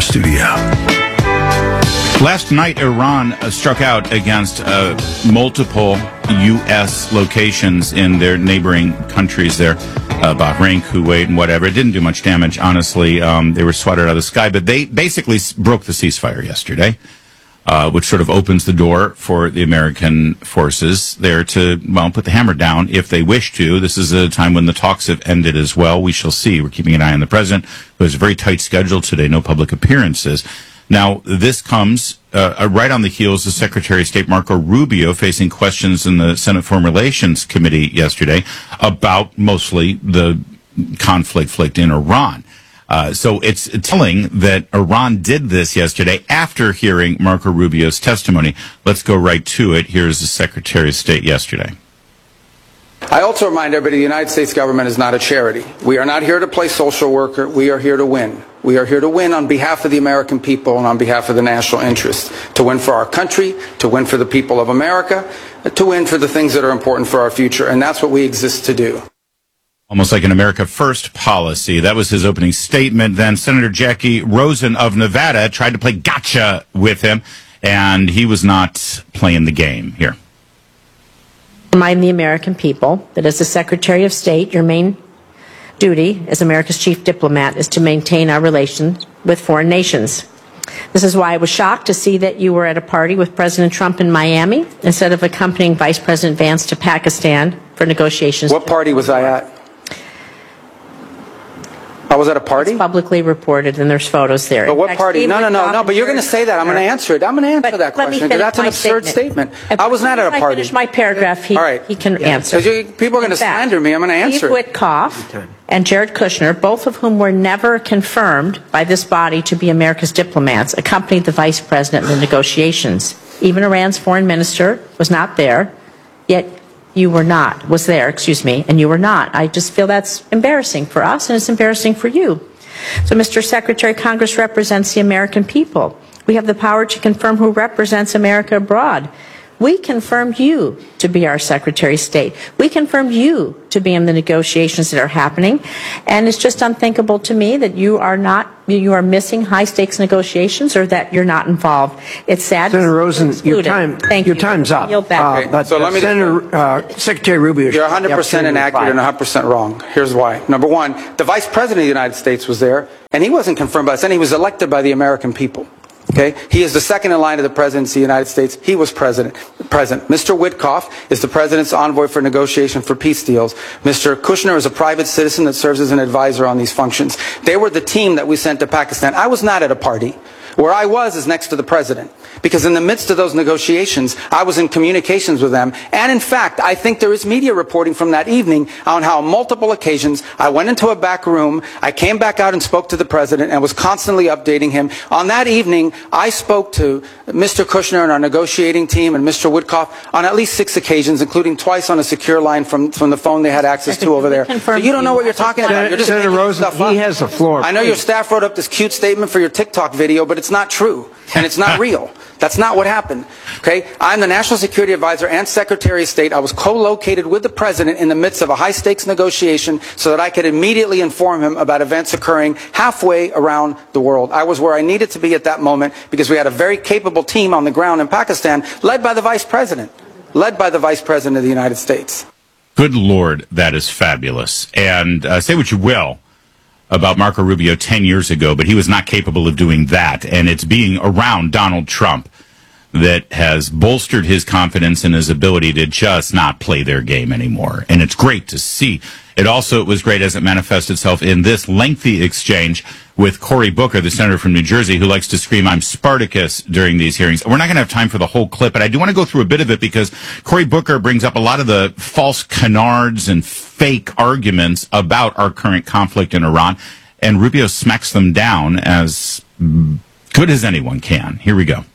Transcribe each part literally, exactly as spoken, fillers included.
studio. Last night, Iran uh, struck out against uh, multiple U S locations in their neighboring countries there, uh, Bahrain, Kuwait, and whatever. It didn't do much damage, honestly. Um, they were swatted out of the sky, but they basically broke the ceasefire yesterday, uh, which sort of opens the door for the American forces there to, well, put the hammer down if they wish to. This is a time when the talks have ended as well. We shall see. We're keeping an eye on the president, who has a very tight schedule today, no public appearances. Now, this comes uh, right on the heels of Secretary of State Marco Rubio facing questions in the Senate Foreign Relations Committee yesterday about mostly the conflict in Iran. Uh, so it's telling that Iran did this yesterday after hearing Marco Rubio's testimony. Let's go right to it. Here's the Secretary of State yesterday. I also remind everybody the United States government is not a charity. We are not here to play social worker. We are here to win. We are here to win on behalf of the American people and on behalf of the national interest, to win for our country, to win for the people of America, to win for the things that are important for our future. And that's what we exist to do. Almost like an America First policy. That was his opening statement. Then Senator Jackie Rosen of Nevada tried to play gotcha with him, and he was not playing the game. Here. Remind the American people that as the Secretary of State, your main duty as America's chief diplomat is to maintain our relations with foreign nations. This is why I was shocked to see that you were at a party with President Trump in Miami instead of accompanying Vice President Vance to Pakistan for negotiations. What party was I at? I was at a party? It's publicly reported, and there's photos there. But what party? No, no, no, no, but you're going to say that. I'm going to answer it. I'm going to answer but that question, because that's an absurd statement. statement. I was not at a party. If I finish my paragraph, he, right. he can yeah. answer. You, people are going to slander me. I'm going to answer Steve it. Witkoff okay. and Jared Kushner, both of whom were never confirmed by this body to be America's diplomats, accompanied the Vice President in the negotiations. Even Iran's foreign minister was not there, yet you were not, was there, excuse me, and you were not. I just feel that's embarrassing for us, and it's embarrassing for you. So, Mister Secretary, Congress represents the American people. We have the power to confirm who represents America abroad. We confirmed you to be our Secretary of State. We confirmed you to be in the negotiations that are happening. And it's just unthinkable to me that you are not, you are missing high-stakes negotiations, or that you're not involved. It's sad. Senator Rosen, your time, Thank your you. time's up. Yield back. Uh, but so let me Senator uh, Secretary Rubio, you're one hundred percent inaccurate and one hundred percent wrong. Here's why. Number one, the Vice President of the United States was there, and he wasn't confirmed by us, and he was elected by the American people. Okay, he is the second in line to the presidency of the United States. He was president. Present. Mister Witkoff is the president's envoy for negotiation for peace deals. Mister Kushner is a private citizen that serves as an advisor on these functions. They were the team that we sent to Pakistan. I was not at a party. Where I was is next to the president, because in the midst of those negotiations, I was in communications with them. And in fact, I think there is media reporting from that evening on how on multiple occasions I went into a back room, I came back out and spoke to the president and was constantly updating him. On that evening, I spoke to Mister Kushner and our negotiating team and Mister Witkoff on at least six occasions, including twice on a secure line from, from the phone they had access to over there. So you don't know what you're talking about. You're just Senator Rosen, he has the floor. I know your staff wrote up this cute statement for your TikTok video, but it's not true, and it's not real. That's not what happened. Okay? I'm the National Security Advisor and Secretary of State. I was co-located with the President in the midst of a high-stakes negotiation so that I could immediately inform him about events occurring halfway around the world. I was where I needed to be at that moment because we had a very capable team on the ground in Pakistan, led by the Vice President, led by the Vice President of the United States. Good Lord, that is fabulous. And uh, say what you will about Marco Rubio ten years ago, but he was not capable of doing that. And it's being around Donald Trump that has bolstered his confidence in his ability to just not play their game anymore. And it's great to see. It also was great as it manifests itself in this lengthy exchange with Cory Booker, the senator from New Jersey, who likes to scream, "I'm Spartacus," during these hearings. We're not going to have time for the whole clip, but I do want to go through a bit of it because Cory Booker brings up a lot of the false canards and fake arguments about our current conflict in Iran, and Rubio smacks them down as good as anyone can. Here we go.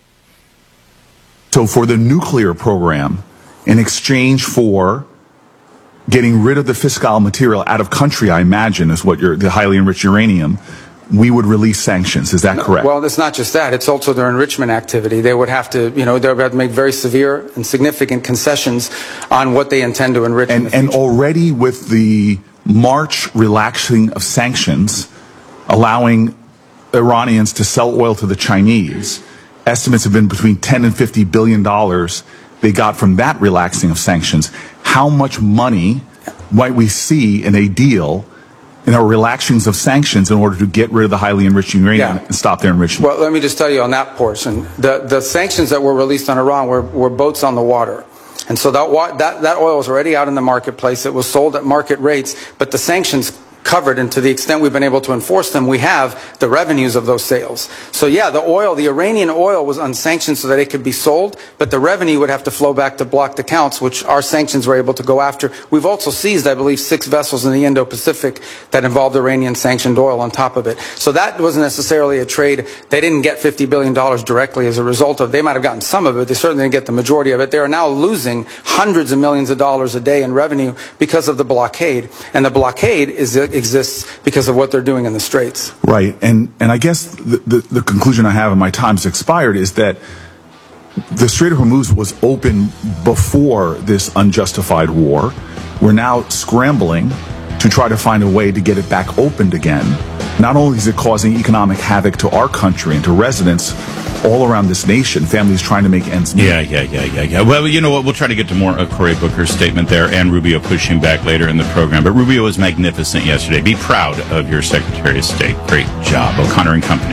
So for the nuclear program, in exchange for getting rid of the fissile material out of country, I imagine, is what you're, the highly enriched uranium, we would release sanctions. Is that correct? Well, it's not just that. It's also their enrichment activity. They would have to, you know, they would have to make very severe and significant concessions on what they intend to enrich. And, and already with the March relaxing of sanctions, allowing Iranians to sell oil to the Chinese. Estimates have been between ten and fifty billion dollars they got from that relaxing of sanctions. How much money might we see in a deal in our relaxings of sanctions in order to get rid of the highly enriched uranium Yeah. and stop their enrichment? Well, let me just tell you on that portion, the, the sanctions that were released on Iran were, were boats on the water. And so that, wa- that, that oil was already out in the marketplace. It was sold at market rates, but the sanctions covered, and to the extent we've been able to enforce them, we have the revenues of those sales. So yeah, the oil, the Iranian oil was unsanctioned so that it could be sold, but the revenue would have to flow back to blocked accounts, which our sanctions were able to go after. We've also seized, I believe, six vessels in the Indo-Pacific that involved Iranian sanctioned oil on top of it. So that wasn't necessarily a trade. They didn't get fifty billion dollars directly as a result of, they might have gotten some of it, they certainly didn't get the majority of it. They are now losing hundreds of millions of dollars a day in revenue because of the blockade. And the blockade is exists because of what they're doing in the Straits. Right. And and I guess the, the, the conclusion I have, and my time's expired, is that the Strait of Hormuz was open before this unjustified war. We're now scrambling to try to find a way to get it back opened again. Not only is it causing economic havoc to our country and to residents all around this nation, families trying to make ends meet. Yeah, yeah, yeah, yeah, yeah. Well, you know what? We'll try to get to more of Cory Booker's statement there, and Rubio pushing back later in the program. But Rubio was magnificent yesterday. Be proud of your Secretary of State. Great job, O'Connor and Company.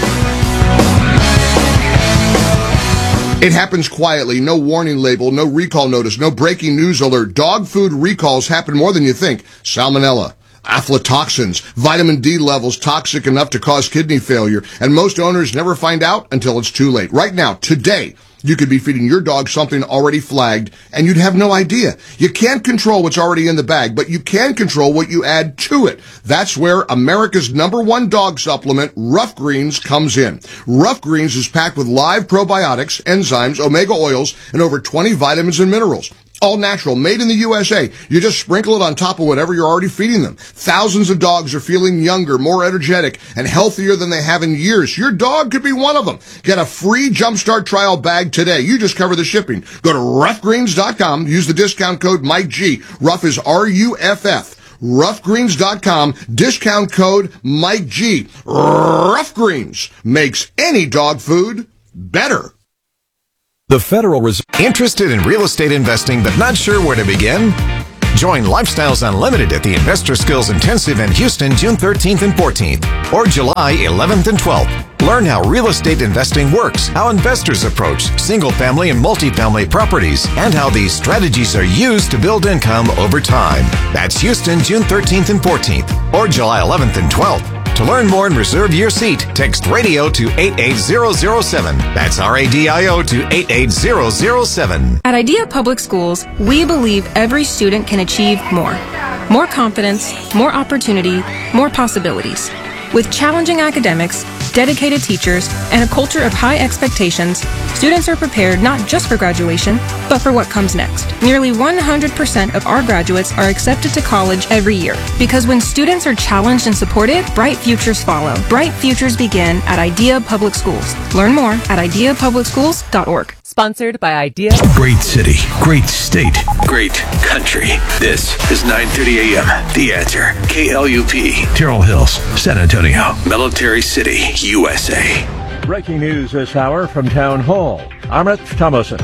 It happens quietly, no warning label, no recall notice, no breaking news alert. Dog food recalls happen more than you think. Salmonella, aflatoxins, vitamin D levels toxic enough to cause kidney failure, and most owners never find out until it's too late. Right now, today, you could be feeding your dog something already flagged, and you'd have no idea. You can't control what's already in the bag, but you can control what you add to it. That's where America's number one dog supplement, Rough Greens, comes in. Rough Greens is packed with live probiotics, enzymes, omega oils, and over twenty vitamins and minerals. All natural, made in the U S A. You just sprinkle it on top of whatever you're already feeding them. Thousands of dogs are feeling younger, more energetic, and healthier than they have in years. Your dog could be one of them. Get a free Jumpstart trial bag today. You just cover the shipping. Go to rough greens dot com. Use the discount code Mike G. Rough is R U F F. rough greens dot com. Discount code Mike G. Rough Greens makes any dog food better. The Federal Reserve. Interested in real estate investing but not sure where to begin? Join Lifestyles Unlimited at the Investor Skills Intensive in Houston June thirteenth and fourteenth or July eleventh and twelfth. Learn how real estate investing works, how investors approach single-family and multifamily properties, and how these strategies are used to build income over time. That's Houston June thirteenth and fourteenth or July eleventh and twelfth. To learn more and reserve your seat, text radio to eight eight zero zero seven. That's R A D I O to eight eight zero zero seven. At Idea Public Schools, we believe every student can achieve more. More confidence, more opportunity, more possibilities. With challenging academics, dedicated teachers, and a culture of high expectations, students are prepared not just for graduation, but for what comes next. Nearly one hundred percent of our graduates are accepted to college every year. Because when students are challenged and supported, bright futures follow. Bright futures begin at Idea Public Schools. Learn more at idea public schools dot org. Sponsored by Idea. Great city, great state, great country. This is nine thirty a.m. The Answer. K L U P. Terrell Hills, San Antonio. Military City, U S A. Breaking news this hour from Town Hall. Amit Thomason.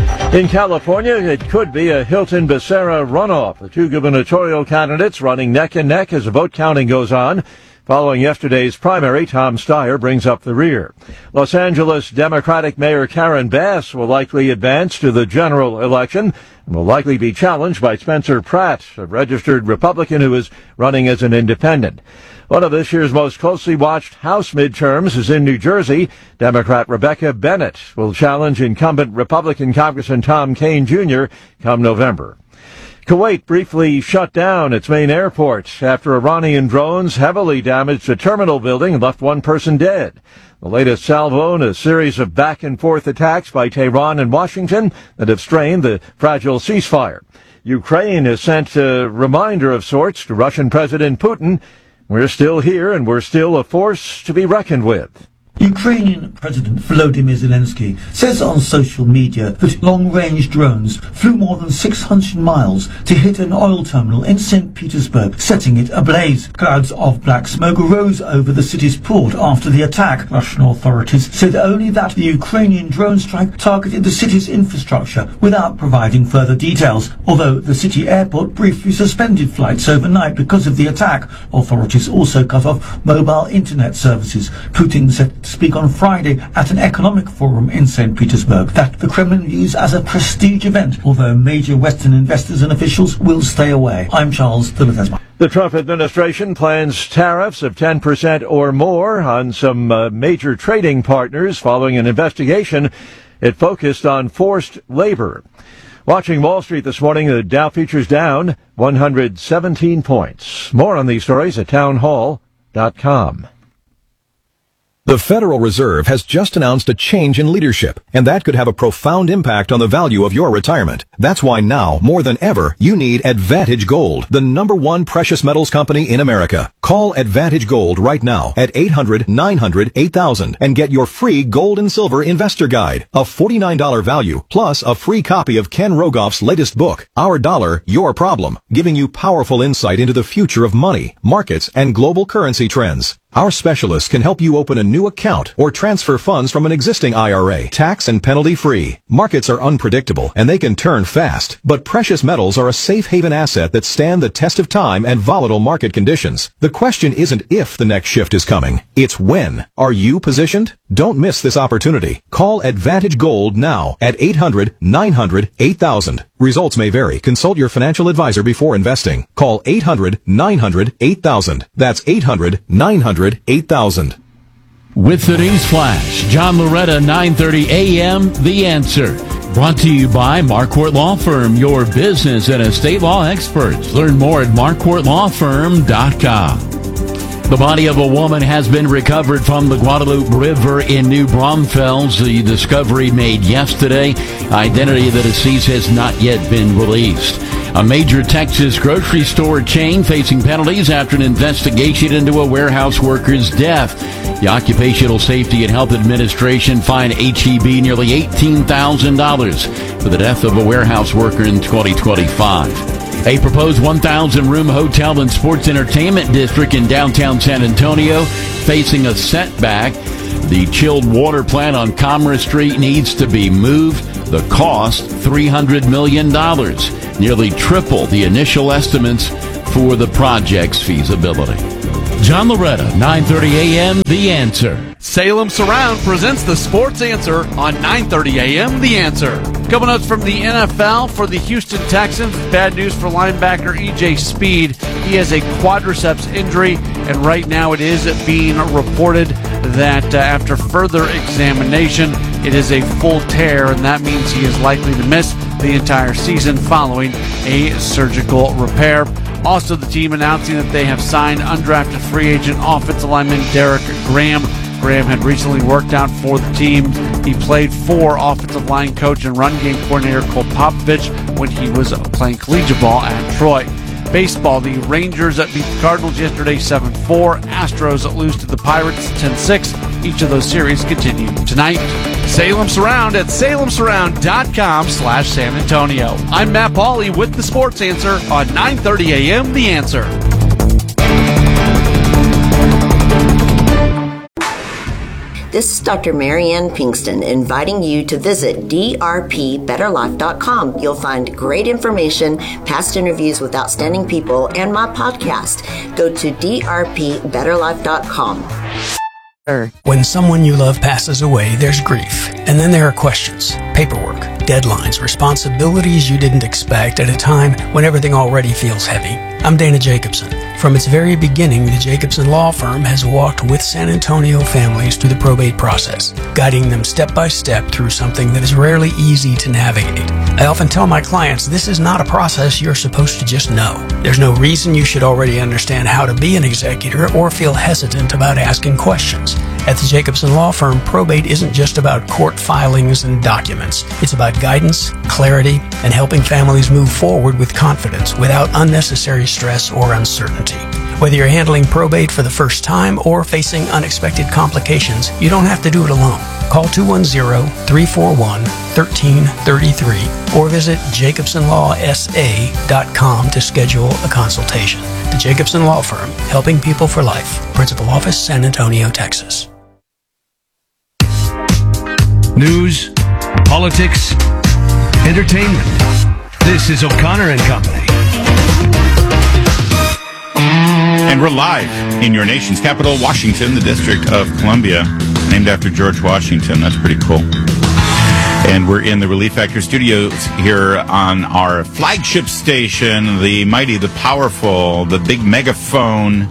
In California, it could be a Hilton-Becerra runoff. The two gubernatorial candidates running neck and neck as the vote counting goes on. Following yesterday's primary, Tom Steyer brings up the rear. Los Angeles Democratic Mayor Karen Bass will likely advance to the general election and will likely be challenged by Spencer Pratt, a registered Republican who is running as an independent. One of this year's most closely watched House midterms is in New Jersey. Democrat Rebecca Bennett will challenge incumbent Republican Congressman Tom Kean Junior come November. Kuwait briefly shut down its main airport after Iranian drones heavily damaged a terminal building and left one person dead. The latest salvo in a series of back-and-forth attacks by Tehran and Washington that have strained the fragile ceasefire. Ukraine has sent a reminder of sorts to Russian President Putin. We're still here, and we're still a force to be reckoned with. Ukrainian President Volodymyr Zelensky says on social media that long-range drones flew more than six hundred miles to hit an oil terminal in Saint Petersburg, setting it ablaze. Clouds of black smoke rose over the city's port after the attack. Russian authorities said only that the Ukrainian drone strike targeted the city's infrastructure without providing further details. Although the city airport briefly suspended flights overnight because of the attack, authorities also cut off mobile internet services. Putin said to speak on Friday at an economic forum in Saint Petersburg that the Kremlin views as a prestige event, although major Western investors and officials will stay away. I'm Charles Tillotesma. The Trump administration plans tariffs of ten percent or more on some uh, major trading partners following an investigation. It focused on forced labor. Watching Wall Street this morning, the Dow futures down one hundred seventeen points. More on these stories at town hall dot com. The Federal Reserve has just announced a change in leadership, and that could have a profound impact on the value of your retirement. That's why now, more than ever, you need Advantage Gold, the number one precious metals company in America. Call Advantage Gold right now at eight hundred, nine hundred, eight thousand and get your free gold and silver investor guide, a forty-nine dollars value, plus a free copy of Ken Rogoff's latest book, Our Dollar, Your Problem, giving you powerful insight into the future of money, markets, and global currency trends. Our specialists can help you open a new account or transfer funds from an existing I R A, tax and penalty free. Markets are unpredictable and they can turn fast, but precious metals are a safe haven asset that stand the test of time and volatile market conditions. The question isn't if the next shift is coming, it's when. Are you positioned? Don't miss this opportunity. Call Advantage Gold now at eight hundred, nine hundred, eight thousand. Results may vary. Consult your financial advisor before investing. Call eight hundred, nine hundred, eight thousand. That's eight hundred, nine hundred, eight thousand. With the News Flash, John Loretta, nine thirty a m, The Answer. Brought to you by Marquardt Law Firm, your business and estate law experts. Learn more at marquardt law firm dot com. The body of a woman has been recovered from the Guadalupe River in New Braunfels. The discovery made yesterday. Identity of the deceased has not yet been released. A major Texas grocery store chain facing penalties after an investigation into a warehouse worker's death. The Occupational Safety and Health Administration fined H E B nearly eighteen thousand dollars for the death of a warehouse worker in twenty twenty-five. A proposed one thousand room hotel and sports entertainment district in downtown San Antonio facing a setback. The chilled water plant on Commerce Street needs to be moved. The cost, three hundred million dollars, nearly triple the initial estimates for the project's feasibility. John Loretta, nine thirty a m, The Answer. Salem Surround presents the Sports Answer on nine thirty a m, The Answer. Coming up from the N F L for the Houston Texans, bad news for linebacker E J Speed. He has a quadriceps injury, and right now it is being reported that uh, after further examination, it is a full tear, and that means he is likely to miss the entire season following a surgical repair. Also, the team announcing that they have signed undrafted free agent offensive lineman Derek Graham. Graham had recently worked out for the team. He played for offensive line coach and run game coordinator Cole Popovich when he was playing collegiate ball at Troy. Baseball, the Rangers beat the Cardinals yesterday seven four. Astros lose to the Pirates ten six. Each of those series continue tonight. Salem Surround at salem surround dot com slash San Antonio. I'm Matt Pauley with the Sports Answer on nine thirty a m, The Answer. This is Doctor Marianne Pinkston inviting you to visit d r p better life dot com. You'll find great information, past interviews with outstanding people, and my podcast. Go to d r p better life dot com. When someone you love passes away, there's grief. And then there are questions, paperwork, deadlines, responsibilities you didn't expect at a time when everything already feels heavy. I'm Dana Jacobson. From its very beginning, the Jacobson Law Firm has walked with San Antonio families through the probate process, guiding them step by step through something that is rarely easy to navigate. I often tell my clients this is not a process you're supposed to just know. There's no reason you should already understand how to be an executor or feel hesitant about asking questions. At the Jacobson Law Firm, probate isn't just about court filings and documents. It's about guidance, clarity, and helping families move forward with confidence without unnecessary stress or uncertainty. Whether you're handling probate for the first time or facing unexpected complications, you don't have to do it alone. Call two one zero, three four one, one three three three or visit jacobson law s a dot com to schedule a consultation. The Jacobson Law Firm, helping people for life. Principal office, San Antonio, Texas. News, politics, entertainment. This is O'Connor and Company. And we're live in your nation's capital, Washington, the District of Columbia, named after George Washington. That's pretty cool. And we're in the Relief Factor studios here on our flagship station, the mighty, the powerful, the big megaphone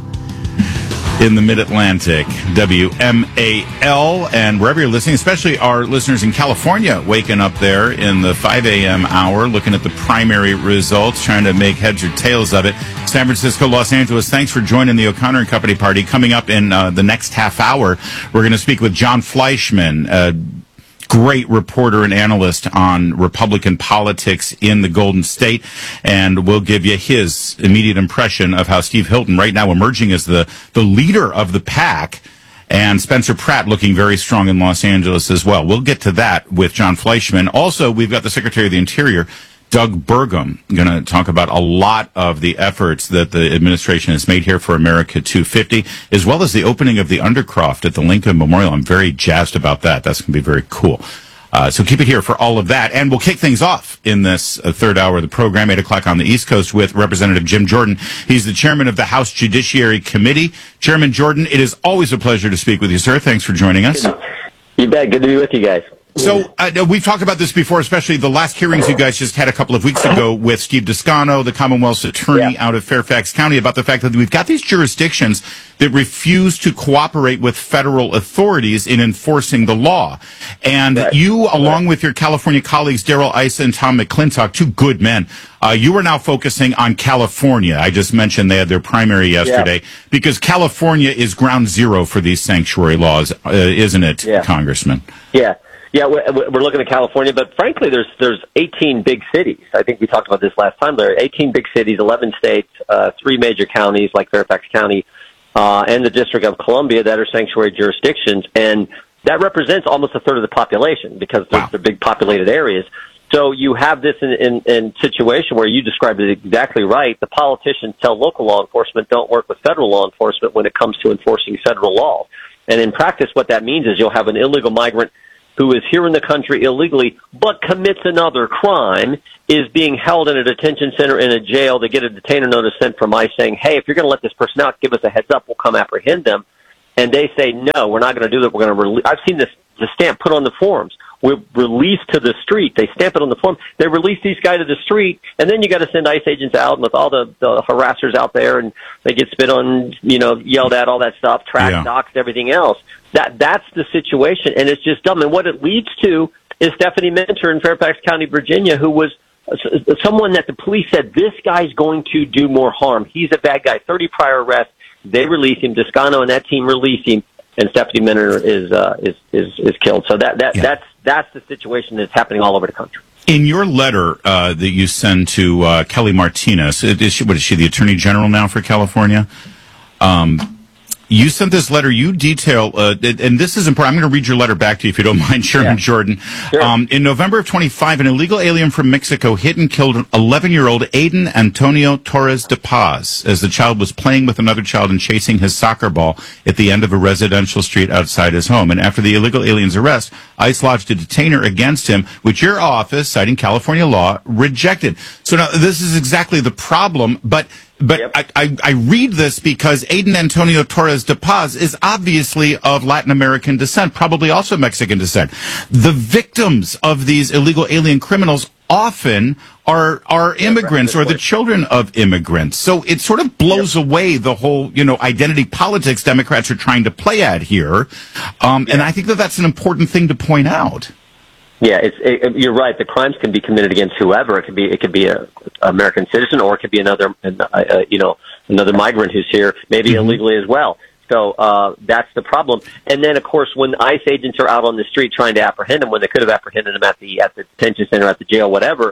in the Mid-Atlantic, W M A L, and wherever you're listening, especially our listeners in California, waking up there in the five a.m. hour, looking at the primary results, trying to make heads or tails of it. San Francisco, Los Angeles, thanks for joining the O'Connor and Company party. Coming up in uh, the next half hour, we're going to speak with John Fleischman, uh, great reporter and analyst on Republican politics in the Golden State, and we'll give you his immediate impression of how Steve Hilton, right now emerging as the, the leader of the pack, and Spencer Pratt looking very strong in Los Angeles as well. We'll get to that with John Fleischman. Also, we've got the Secretary of the Interior, Doug Burgum, going to talk about a lot of the efforts that the administration has made here for America two fifty, as well as the opening of the Undercroft at the Lincoln Memorial. I'm very jazzed about that. That's going to be very cool. Uh, so keep it here for all of that. And we'll kick things off in this uh, third hour of the program, eight o'clock on the East Coast, with Representative Jim Jordan. He's the chairman of the House Judiciary Committee. Chairman Jordan, it is always a pleasure to speak with you, sir. Thanks for joining us. You bet. Good to be with you guys. So uh, we've talked about this before, especially the last hearings you guys just had a couple of weeks ago with Steve Descano, the Commonwealth's attorney yeah. out of Fairfax County, about the fact that we've got these jurisdictions that refuse to cooperate with federal authorities in enforcing the law. And right. you, along right. with your California colleagues, Darrell Issa and Tom McClintock, two good men, uh, you are now focusing on California. I just mentioned they had their primary yesterday, yeah. because California is ground zero for these sanctuary laws, uh, isn't it, yeah. Congressman? Yeah. Yeah, we're looking at California, but frankly, there's there's eighteen big cities. I think we talked about this last time. There are eighteen big cities, eleven states, uh, three major counties like Fairfax County, uh, and the District of Columbia that are sanctuary jurisdictions, and that represents almost a third of the population because they're, wow. they're big populated areas. So you have this in, in, in situation where you described it exactly right. The politicians tell local law enforcement don't work with federal law enforcement when it comes to enforcing federal laws, and in practice, what that means is you'll have an illegal migrant who is here in the country illegally but commits another crime, is being held in a detention center in a jail. They get a detainer notice sent from ICE saying, hey, if you're going to let this person out, give us a heads up, we'll come apprehend them. And they say, no, we're not going to do that. We're going to release. I've seen this, the stamp put on the forms. We're released to the street. They stamp it on the form. They release these guys to the street, and then you got to send ICE agents out with all the, the harassers out there, and they get spit on, you know, yelled at, all that stuff, tracked, yeah. doxed, everything else. That that's the situation, and it's just dumb. And what it leads to is Stephanie Minter in Fairfax County, Virginia, who was someone that the police said, this guy's going to do more harm. He's a bad guy. thirty prior arrests. They release him. Descano and that team release him, and Stephanie Minter is uh, is, is is killed. So that that yeah. that's that's the situation that's happening all over the country. In your letter uh, that you send to uh, Kelly Martinez, is she, what is she, the Attorney General now for California? Um, You sent this letter. You detail, uh, and this is important. I'm going to read your letter back to you if you don't mind, Chairman yeah. Jordan. Sure. Um, in November of twenty-five, an illegal alien from Mexico hit and killed eleven-year-old Aiden Antonio Torres de Paz as the child was playing with another child and chasing his soccer ball at the end of a residential street outside his home. And after the illegal alien's arrest, ICE lodged a detainer against him, which your office, citing California law, rejected. So now this is exactly the problem, but But yep. I, I, I read this because Aiden Antonio Torres de Paz is obviously of Latin American descent, probably also Mexican descent. The victims of these illegal alien criminals often are are immigrants or the children of immigrants. So it sort of blows yep. away the whole, you know, identity politics Democrats are trying to play at here. Um, yeah. And I think that that's an important thing to point out. Yeah, it's it, you're right. The crimes can be committed against whoever. It could be it could be a American citizen, or it could be another uh, you know another migrant who's here, maybe mm-hmm. illegally as well. So uh, that's the problem. And then, of course, when ICE agents are out on the street trying to apprehend him, when they could have apprehended him at the at the detention center, at the jail, whatever,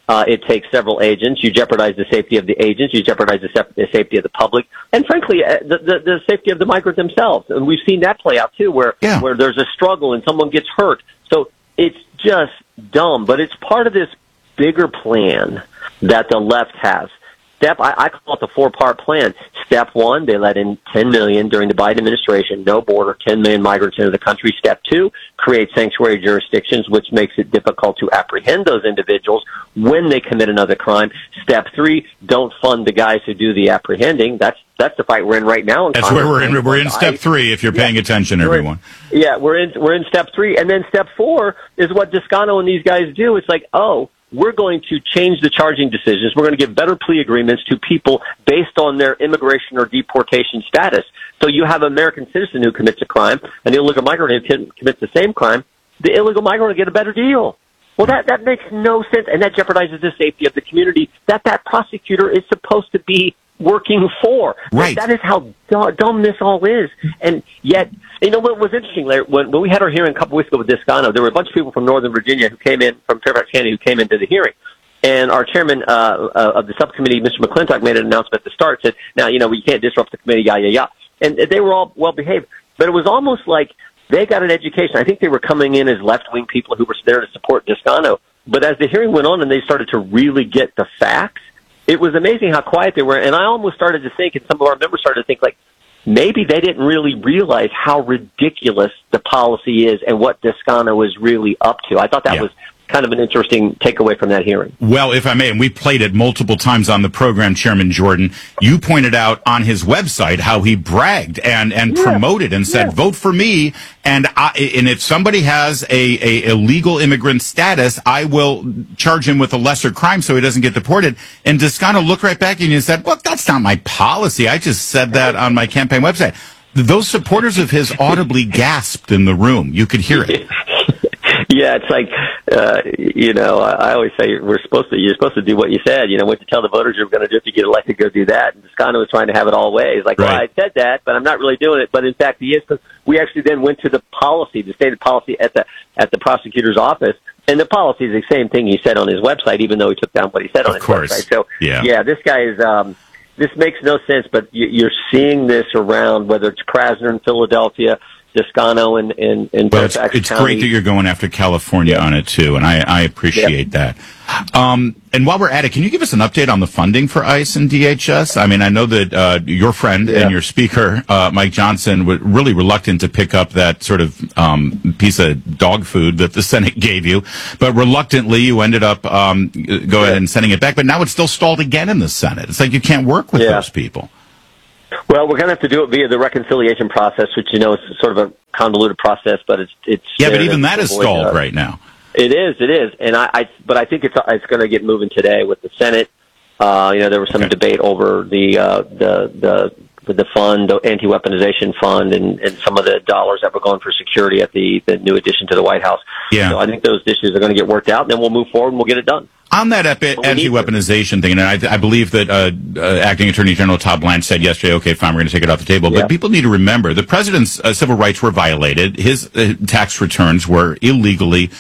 Uh, it takes several agents. You jeopardize the safety of the agents. You jeopardize the, se- the safety of the public, and frankly, uh, the, the the safety of the migrants themselves. And we've seen that play out too, where yeah. where there's a struggle and someone gets hurt. So it's just dumb, but it's part of this bigger plan that the left has. Step, I, I call it the four-part plan. Step one, they let in ten million during the Biden administration, no border, ten million migrants into the country. Step two, create sanctuary jurisdictions, which makes it difficult to apprehend those individuals when they commit another crime. Step three, don't fund the guys who do the apprehending. That's that's the fight we're in right now. In that's Congress. where we're in. We're in step three. If you're paying yeah. attention, we're everyone. In, yeah, we're in. We're in step three, and then step four is what Descano and these guys do. It's like, oh, we're going to change the charging decisions. We're going to give better plea agreements to people based on their immigration or deportation status. So you have an American citizen who commits a crime, an illegal migrant who commits the same crime. The illegal migrant will get a better deal. Well, that, that makes no sense, and that jeopardizes the safety of the community that that prosecutor is supposed to be working for. Right. That is how d- dumb this all is. And yet, you know what was interesting, Larry, when, when we had our hearing a couple weeks ago with Descano, there were a bunch of people from Northern Virginia who came in, from Fairfax County, who came into the hearing. And our chairman uh, uh, of the subcommittee, Mister McClintock, made an announcement at the start, said, now, you know, we can't disrupt the committee, yada, yada. And they were all well-behaved. But it was almost like they got an education. I think they were coming in as left-wing people who were there to support Descano. But as the hearing went on and they started to really get the facts, it was amazing how quiet they were. And I almost started to think, and some of our members started to think, like, maybe they didn't really realize how ridiculous the policy is and what Descano is really up to. I thought that yeah. was kind of an interesting takeaway from that hearing. Well, if I may, and we played it multiple times on the program, Chairman Jordan, you pointed out on his website how he bragged and, and yeah. promoted and said, yeah. vote for me. And I, and if somebody has a, a illegal immigrant status, I will charge him with a lesser crime so he doesn't get deported. And Descano looked right back at you and said, well, that's not my policy. I just said that on my campaign website. Those supporters of his audibly gasped in the room. You could hear it. Yeah, it's like, uh, you know, I always say we're supposed to, you're supposed to do what you said. You know, what you tell the voters you're going to do if you get elected, go do that. And Descano was trying to have it all ways. Like, right. well, I said that, but I'm not really doing it. But in fact, he is, because we actually then went to the policy, the stated policy at the, at the prosecutor's office. And the policy is the same thing he said on his website, even though he took down what he said on of his course. website. So, yeah, yeah this guy is, um, this makes no sense, but you're seeing this around, whether it's Krasner in Philadelphia, Descano and and, and well, it's, it's great that you're going after California yeah. on it too, and I, I appreciate yeah. that. Um, and while we're at it, can you give us an update on the funding for ICE and D H S? I mean, I know that uh, your friend yeah. and your speaker, uh, Mike Johnson, was really reluctant to pick up that sort of um, piece of dog food that the Senate gave you, but reluctantly you ended up um, go yeah. ahead and sending it back. But now it's still stalled again in the Senate. It's like you can't work with yeah. those people. Well, we're going to have to do it via the reconciliation process, which, you know, is sort of a convoluted process, but it's it's yeah, but even that is stalled uh, right now. It is, it is, and I, I but I think it's it's going to get moving today with the Senate. Uh, you know, there was some okay. debate over the uh, the the the fund, the anti-weaponization fund, and, and some of the dollars that were going for security at the, the new addition to the White House. Yeah. So I think those issues are going to get worked out, and then we'll move forward and we'll get it done. On that anti-weaponization thing, and I, I believe that uh, uh, Acting Attorney General Todd Blanche said yesterday, okay, fine, we're going to take it off the table. But yeah. people need to remember, the president's uh, civil rights were violated. His uh, tax returns were illegally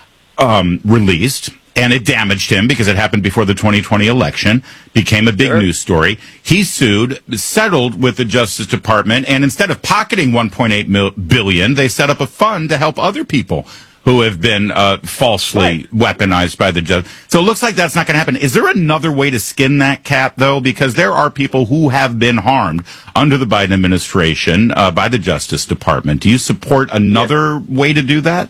um, released. And it damaged him because it happened before the twenty twenty election, became a big sure. news story. He sued, settled with the Justice Department, and instead of pocketing one point eight billion dollars, they set up a fund to help other people who have been uh, falsely right. weaponized by the judge. So it looks like that's not going to happen. Is there another way to skin that cat, though? Because there are people who have been harmed under the Biden administration uh, by the Justice Department. Do you support another yes. way to do that?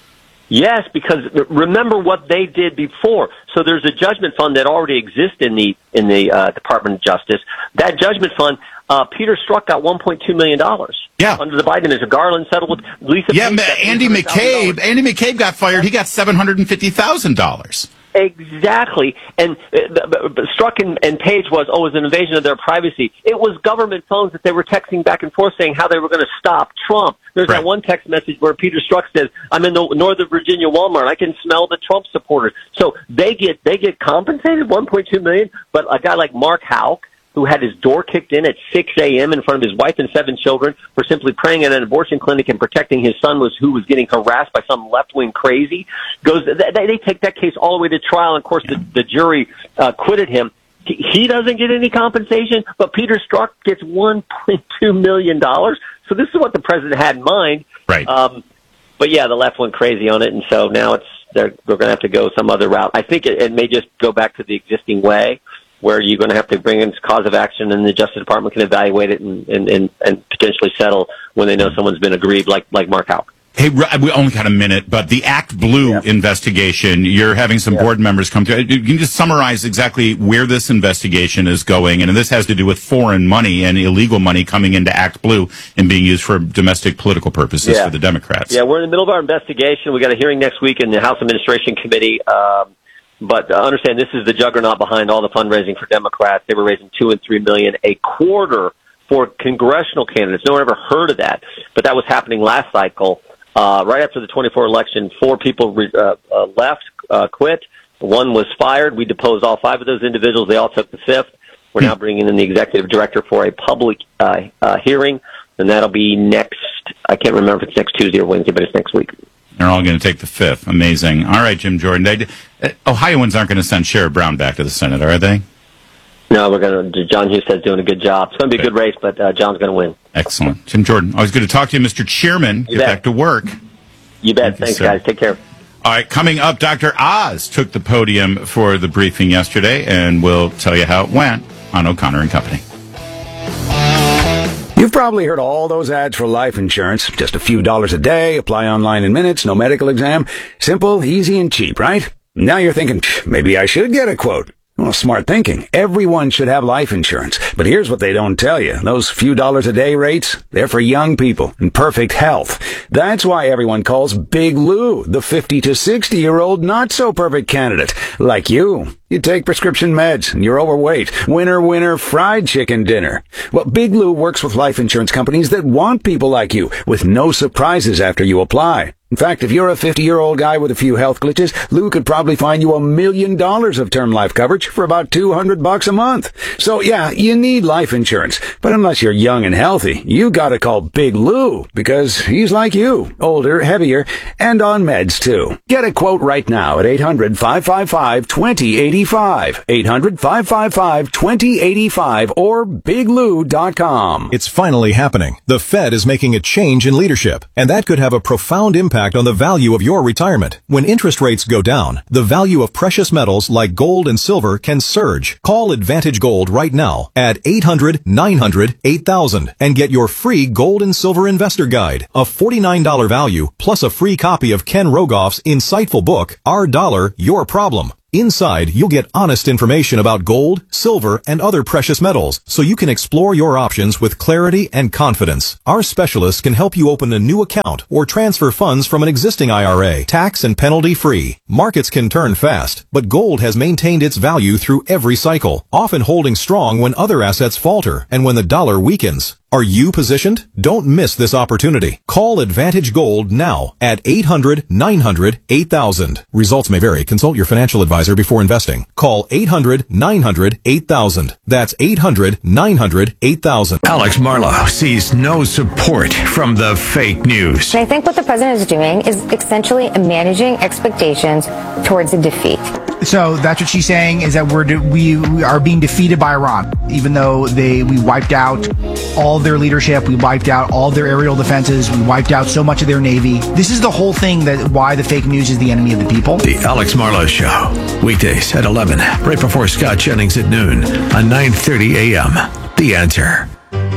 Yes, because remember what they did before. So there's a judgment fund that already exists in the in the uh, Department of Justice. That judgment fund, uh, Peter Strzok got one point two million dollars. Yeah, under the Biden administration. Garland settled with Lisa. Yeah, Andy McCabe. Andy McCabe got fired. He got seven hundred and fifty thousand dollars. Exactly. And uh, Strzok and, and Page was, oh, it was an invasion of their privacy. It was government phones that they were texting back and forth saying how they were going to stop Trump. There's right. that one text message where Peter Strzok says, I'm in the Northern Virginia Walmart. I can smell the Trump supporters. So they get they get compensated one point two million dollars, but a guy like Mark Houck, who had his door kicked in at six a.m. in front of his wife and seven children for simply praying at an abortion clinic and protecting his son was who was getting harassed by some left-wing crazy. Goes, they, they take that case all the way to trial, and of course the, the jury uh, acquitted him. He, he doesn't get any compensation, but Peter Strzok gets one point two million dollars. So this is what the president had in mind. Right. Um, but yeah, the left went crazy on it, and so now it's they're, we're going to have to go some other route. I think it, it may just go back to the existing way, where you're going to have to bring in cause of action, and the Justice Department can evaluate it and, and, and, and potentially settle when they know someone's been aggrieved, like like Mark Houck. Hey, we only got a minute, but the Act Blue yeah. investigation, you're having some yeah. board members come to. You can just summarize exactly where this investigation is going, and this has to do with foreign money and illegal money coming into Act Blue and being used for domestic political purposes yeah. for the Democrats. Yeah, we're in the middle of our investigation. We got a hearing next week in the House Administration Committee. Um, But uh, understand, this is the juggernaut behind all the fundraising for Democrats. They were raising two and three million a quarter for congressional candidates. No one ever heard of that, but that was happening last cycle. Uh, right after the twenty-four election, four people re- uh, uh, left, uh, quit. One was fired. We deposed all five of those individuals. They all took the fifth. We're now bringing in the executive director for a public uh, uh, hearing, and that'll be next. I can't remember if it's next Tuesday or Wednesday, but it's next week. They're all going to take the fifth. Amazing. All right, Jim Jordan. They, uh, Ohioans aren't going to send Sherrod Brown back to the Senate, are they? No, we're going to. John Husted is doing a good job. It's going to be a good race, but uh, John's going to win. Excellent. Jim Jordan, always good to talk to you, Mister Chairman. You Get bet. back to work. You bet. Thank Thanks, you, guys. Take care. All right, coming up, Doctor Oz took the podium for the briefing yesterday, and we'll tell you how it went on O'Connor and Company. You've probably heard all those ads for life insurance. Just a few dollars a day, apply online in minutes, no medical exam. Simple, easy, and cheap, right? Now you're thinking, maybe I should get a quote. Well, smart thinking. Everyone should have life insurance. But here's what they don't tell you. Those few dollars a day rates, they're for young people in perfect health. That's why everyone calls Big Lou the fifty to sixty year old not so perfect candidate. Like you. You take prescription meds and you're overweight. Winner, winner, fried chicken dinner. Well, Big Lou works with life insurance companies that want people like you with no surprises after you apply. In fact, if you're a fifty-year-old guy with a few health glitches, Lou could probably find you a million dollars of term life coverage for about two hundred bucks a month. So yeah, you need life insurance. But unless you're young and healthy, you gotta call Big Lou because he's like you, older, heavier, and on meds too. Get a quote right now at eight hundred, five five five, two zero eight five. eight hundred, five five five, two zero eight five or big lou dot com. It's finally happening. The Fed is making a change in leadership, and that could have a profound impact on the value of your retirement. When interest rates go down, the value of precious metals like gold and silver can surge. Call Advantage Gold right now at eight hundred, nine hundred, eight thousand and get your free gold and silver investor guide, a forty-nine dollars value plus a free copy of Ken Rogoff's insightful book, Our Dollar, Your Problem. Inside, you'll get honest information about gold, silver, and other precious metals, so you can explore your options with clarity and confidence. Our specialists can help you open a new account or transfer funds from an existing I R A, tax and penalty free. Markets can turn fast, but gold has maintained its value through every cycle, often holding strong when other assets falter and when the dollar weakens. Are you positioned? Don't miss this opportunity. Call Advantage Gold now at eight hundred, nine hundred, eight thousand. Results may vary. Consult your financial advisor before investing. Call eight hundred, nine hundred, eight thousand. That's eight hundred, nine hundred, eight thousand. Alex Marlow sees no support from the fake news. And I think what the president is doing is essentially managing expectations towards a defeat. So that's what she's saying, is that we're de- we, we are being defeated by Iran, even though they we wiped out all their leadership, we wiped out all their aerial defenses, we wiped out so much of their navy. This is the whole thing, that why the fake news is the enemy of the people. The Alex Marlow Show, weekdays at eleven, right before Scott Jennings at noon on nine thirty a.m. The Answer.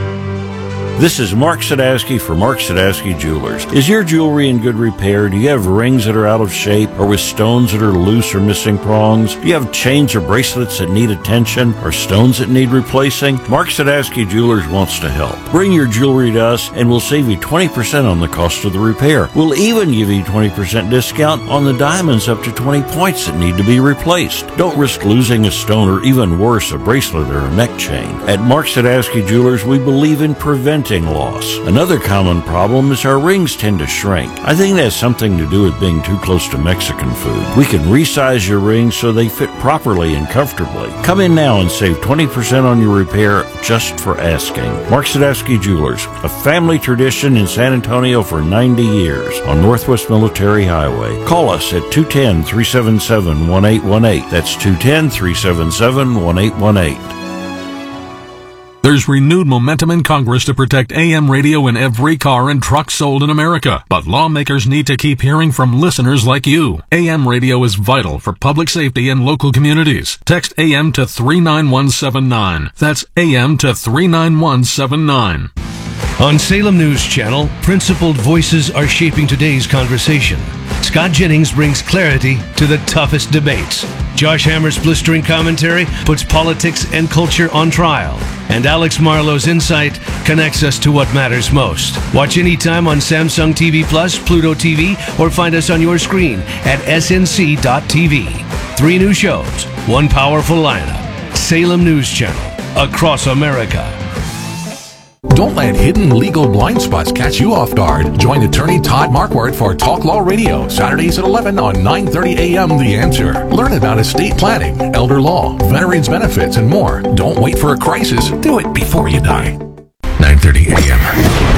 This is Mark Sadowski for Mark Sadowski Jewelers. Is your jewelry in good repair? Do you have rings that are out of shape or with stones that are loose or missing prongs? Do you have chains or bracelets that need attention or stones that need replacing? Mark Sadowski Jewelers wants to help. Bring your jewelry to us and we'll save you twenty percent on the cost of the repair. We'll even give you twenty percent discount on the diamonds up to twenty points that need to be replaced. Don't risk losing a stone or even worse, a bracelet or a neck chain. At Mark Sadowski Jewelers, we believe in preventing fermenting loss. Another common problem is our rings tend to shrink. I think that has something to do with being too close to Mexican food. We can resize your rings so they fit properly and comfortably. Come in now and save twenty percent on your repair just for asking. Mark Sadowski Jewelers, a family tradition in San Antonio for ninety years on Northwest Military Highway. Call us at two one zero, three seven seven, one eight one eight. That's two one zero, three seven seven, one eight one eight. There's renewed momentum in Congress to protect A M radio in every car and truck sold in America. But lawmakers need to keep hearing from listeners like you. A M radio is vital for public safety and local communities. Text A M to three nine one seven nine. That's A M to three nine one seven nine. On Salem News Channel, principled voices are shaping today's conversation. Scott Jennings brings clarity to the toughest debates. Josh Hammer's blistering commentary puts politics and culture on trial. And Alex Marlowe's insight connects us to what matters most. Watch anytime on Samsung T V Plus, Pluto T V, or find us on your screen at S N C dot T V. Three new shows, one powerful lineup. Salem News Channel, across America. Don't let hidden legal blind spots catch you off guard. Join attorney Todd Marquardt for Talk Law Radio, Saturdays at eleven on nine thirty A M The Answer. Learn about estate planning, elder law, veterans benefits, and more. Don't wait for a crisis. Do it before you die. nine thirty A M